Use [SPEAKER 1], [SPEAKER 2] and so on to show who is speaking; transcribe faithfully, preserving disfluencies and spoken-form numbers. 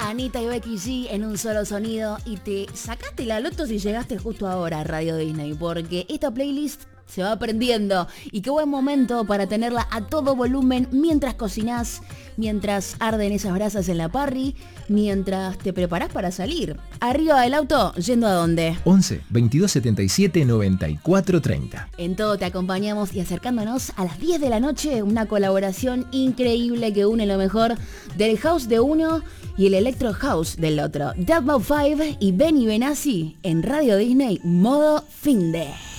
[SPEAKER 1] Anita y Becky G en un solo sonido. Y te sacaste la loto si llegaste justo ahora a Radio Disney, porque esta playlist se va aprendiendo. Y qué buen momento para tenerla a todo volumen mientras cocinás, mientras arden esas brasas en la parry, mientras te preparás para salir. Arriba del auto, ¿yendo a dónde?
[SPEAKER 2] once, veintidós setenta y siete, noventa y cuatro treinta.
[SPEAKER 1] En todo te acompañamos y acercándonos a las diez de la noche, una colaboración increíble que une lo mejor del house de uno y el electro house del otro. dead mouse cinco y Benny Benassi en Radio Disney, modo fin de.